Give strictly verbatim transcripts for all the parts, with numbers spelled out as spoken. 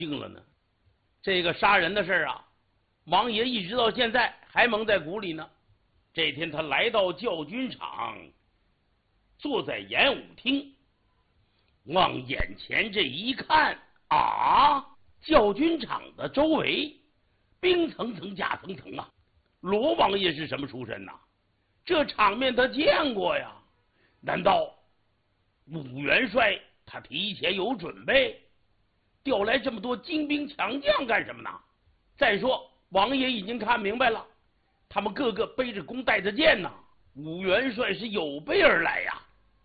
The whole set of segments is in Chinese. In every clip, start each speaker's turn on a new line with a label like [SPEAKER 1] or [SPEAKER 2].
[SPEAKER 1] 定了呢。这个杀人的事啊，王爷一直到现在还蒙在鼓里呢。这天他来到教军场，坐在演武厅，往眼前这一看啊，教军场的周围兵层层甲层层啊。罗王爷是什么出身呐、啊？这场面他见过呀。难道武元帅他提前有准备，调来这么多精兵强将干什么呢？再说王爷已经看明白了，他们个个背着弓带着箭呢，武元帅是有备而来呀。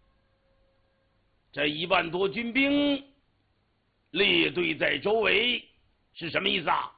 [SPEAKER 1] 这一万多军兵列队在周围是什么意思啊？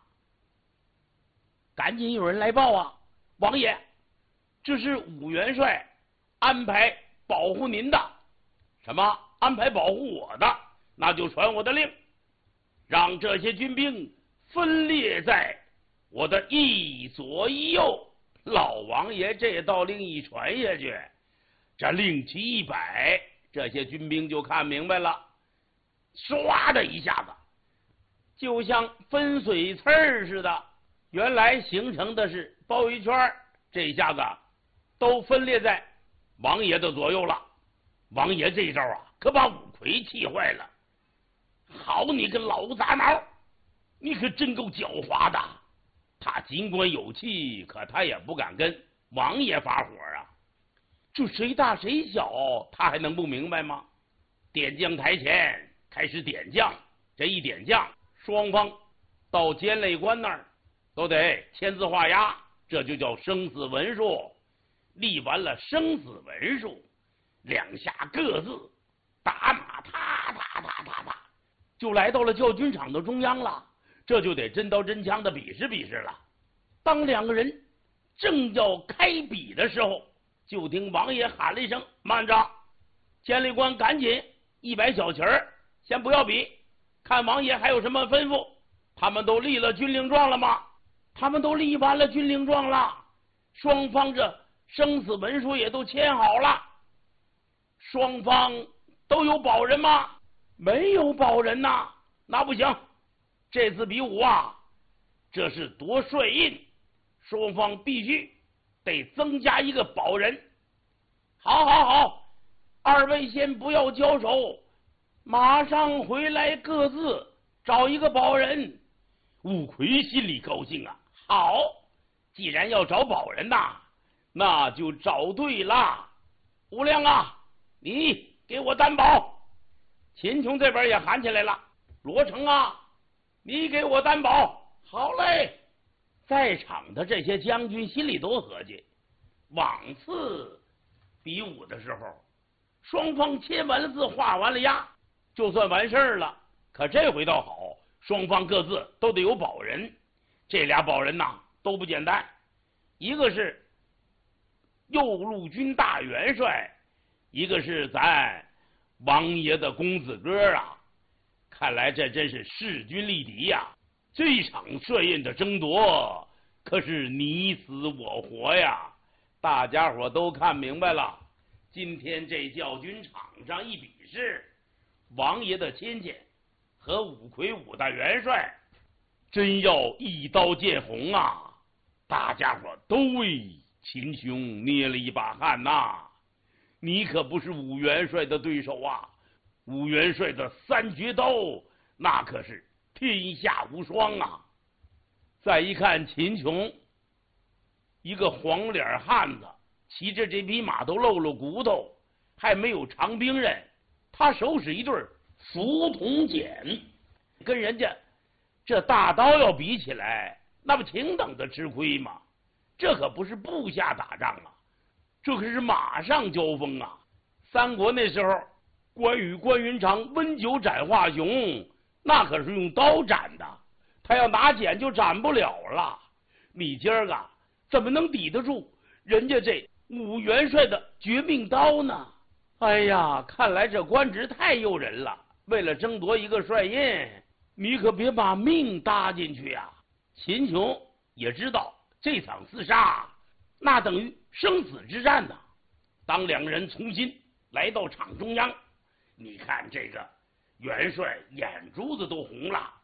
[SPEAKER 1] 赶紧有人来报啊，王爷，这是武元帅安排保护您的。什么安排保护我的？那就传我的令，让这些军兵分列在我的一左一右。老王爷这道令一传下去，这令旗一摆，这些军兵就看明白了，唰的一下子就像分水刺似的，原来形成的是包围圈，这下子都分裂在王爷的左右了。王爷这招啊，可把五魁气坏了。好你个老杂毛，你可真够狡猾的。他尽管有气，可他也不敢跟王爷发火啊。这谁大谁小，他还能不明白吗？点将台前开始点将，这一点将，双方到监内官那儿都得签字画押，这就叫生死文书。立完了生死文书，两下各自打马，踏踏踏踏踏，就来到了教军场的中央了。这就得真刀真枪的比试比试了。当两个人正要开比的时候，就听王爷喊了一声：“慢着！”监理官赶紧一摆小旗儿，先不要比，看王爷还有什么吩咐。他们都立了军令状了吗？他们都立完了军令状了，双方这生死文书也都签好了。双方都有保人吗？没有保人呐，那不行。这次比武啊，这是夺帅印，双方必须得增加一个保人。好好好，二位先不要交手，马上回来各自找一个保人。五魁心里高兴啊，好，既然要找保人呐，那就找对了。吴亮啊，你给我担保。秦琼这边也喊起来了，罗成啊，你给我担保。好嘞！在场的这些将军心里都合计，往次比武的时候，双方签完了字，画完了押，就算完事儿了。可这回倒好，双方各自都得有保人。这俩保人呐，都不简单，一个是右路军大元帅，一个是咱王爷的公子哥啊。看来这真是势均力敌呀！这场帅印的争夺可是你死我活呀！大家伙都看明白了，今天这教军场上一比试，王爷的亲戚和五魁五大元帅真要一刀见红啊！大家伙都为秦兄捏了一把汗呐！你可不是武元帅的对手啊！武元帅的三绝刀，那可是天下无双啊！再一看秦琼，一个黄脸汉子，骑着这匹马都露了骨头，还没有长兵刃，他手使一对熟铜锏，跟人家这大刀要比起来，那不平等的吃亏吗？这可不是部下打仗啊，这可是马上交锋啊！三国那时候，关羽、关云长温酒斩华雄，那可是用刀斩的，他要拿锏就斩不了了。你今儿个怎么能抵得住人家这武元帅的绝命刀呢？哎呀，看来这官职太诱人了，为了争夺一个帅印，你可别把命搭进去呀！秦琼也知道这场厮杀那等于生死之战呐。当两个人重新来到场中央，你看这个元帅眼珠子都红了，